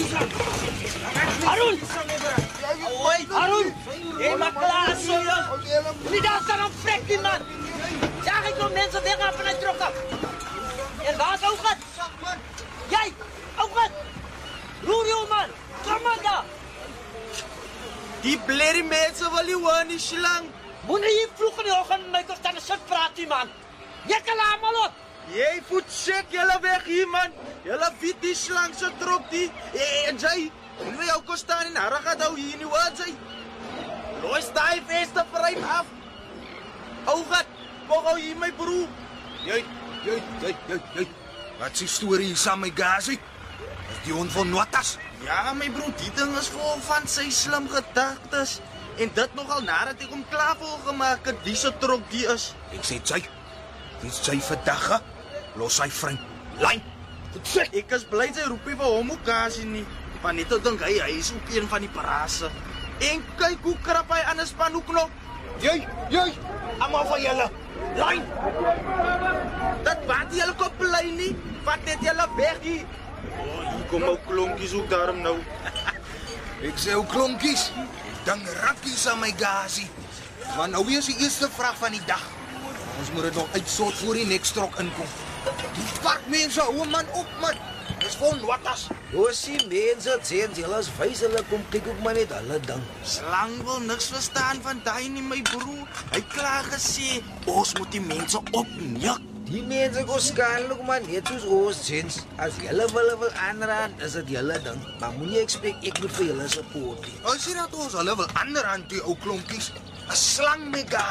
Arun! Arun! Jy maak klaar so lang. Nie daar staan een plek die man. Zeg ik nog mensen weg vanuit trok af. En waar is Ougat? Jij, Ougat! Roer jou man, kom maar daar. Die blerrie mense wil nie hoor nie, slang. Moet nie hier vroeg in die oggend met my kom staan en sit praat nie man. Jy kan allemaal op. Jy voet check julle weg hier man. Julle weet die slang se trok die. En jy, moet jou kon staan en harre gaan hou hier nie hoor jy. Loos daai veste frame af. Ougat, kom gou hier my broer. Jy. Wat is die storie hier saam met Gazi? Is die hond van Notas? Ja my broer, die ding is vol van sy slim gedagtes. En dit nogal nadat ek hom klaar volgemaak het, die se trok die is. Ek sê jy. Dis sy verdagge. Los sy vriend. Lyn. Ek is bly sy roep nie vir hom ook Gazi nie. Maar net dink hy is ook een van die parase. En kyk hoe krap hy aan 'n spanhoek nog. Jy. Almal van julle. Lyn. Dat wat julle kop bly nie. Vat net julle weg hier. Hier kom ou klonkies ook daarom nou. Ek sê ou klonkies. Dan rakkies aan my Gazi. Maar nou weer is die eerste vraag van die dag. Ons moet dit nog uitsort voor die nekstrok inkom. Die varkmense hou man op man. Dis vol Notas. Hoesie mense, sien julle as wys hulle kom kyk ook maar net hulle ding. Slang wil niks verstaan van daai nie my broer. Hy klaar gesê ons moet die mense opneek. Die mense kom skadelik maar net soos ons sins. As julle wil aanraan, is dit julle ding. Maar moenie expect ek moet vir julle support nie. As jy dat ons hulle wil aanrand die ou klonkies. 'n Slang met